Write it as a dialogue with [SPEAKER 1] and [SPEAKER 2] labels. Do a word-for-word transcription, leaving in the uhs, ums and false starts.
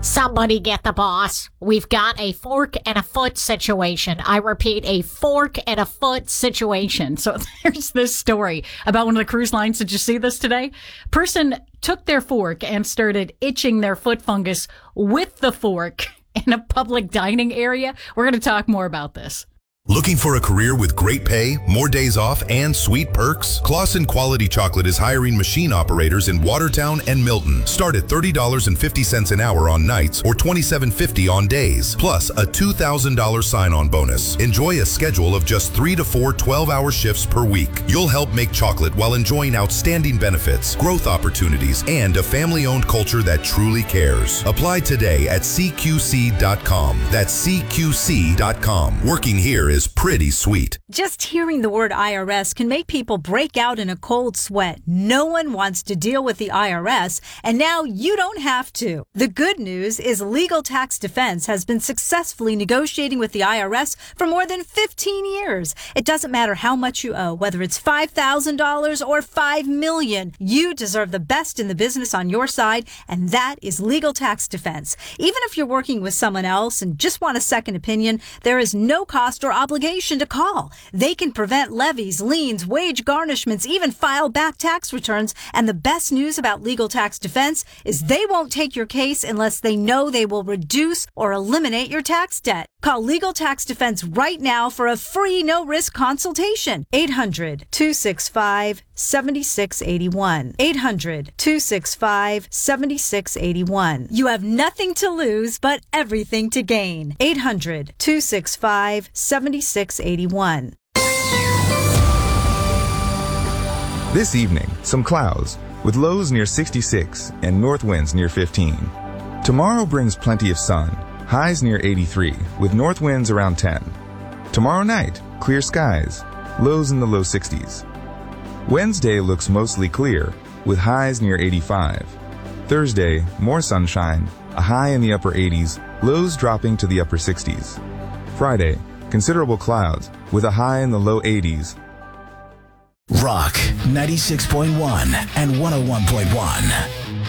[SPEAKER 1] Somebody get the boss. We've got a fork and a foot situation. I repeat, a fork and a foot situation. So there's this story about one of the cruise lines. Did you see this today? Person took their fork and started itching their foot fungus with the fork in a public dining area. We're going to talk more about this.
[SPEAKER 2] Looking for a career with great pay, more days off, and sweet perks? Claussen Quality Chocolate is hiring machine operators in Watertown and Milton. Start at thirty dollars and fifty cents an hour on nights or twenty-seven fifty on days, plus a two thousand dollars sign-on bonus. Enjoy a schedule of just three to four twelve-hour shifts per week. You'll help make chocolate while enjoying outstanding benefits, growth opportunities, and a family-owned culture that truly cares. Apply today at C Q C dot com. That's C Q C dot com. Working here is pretty sweet.
[SPEAKER 3] Just hearing the word I R S can make people break out in a cold sweat. No one wants to deal with the I R S, and now you don't have to. The good news is Legal Tax Defense has been successfully negotiating with the I R S for more than fifteen years. It doesn't matter how much you owe, whether it's five thousand dollars or five million dollars. You deserve the best in the business on your side, and that is Legal Tax Defense. Even if you're working with someone else and just want a second opinion, there is no cost or obligation to call. They can prevent levies, liens, wage garnishments, even file back tax returns. And the best news about Legal Tax Defense is they won't take your case unless they know they will reduce or eliminate your tax debt. Call Legal Tax Defense right now for a free no-risk consultation. eight hundred, two six five, seven six eight one. eight hundred, two six five, seven six eight one. You have nothing to lose but everything to gain. eight hundred, two six five, seven six eight one.
[SPEAKER 4] This evening, some clouds, with lows near sixty-six and north winds near fifteen. Tomorrow brings plenty of sun, highs near eighty-three, with north winds around ten. Tomorrow night, clear skies, lows in the low sixties. Wednesday looks mostly clear, with highs near eighty-five. Thursday, more sunshine, a high in the upper eighties, lows dropping to the upper sixties. Friday, considerable clouds, with a high in the low eighties.
[SPEAKER 5] Rock ninety-six point one and one oh one point one.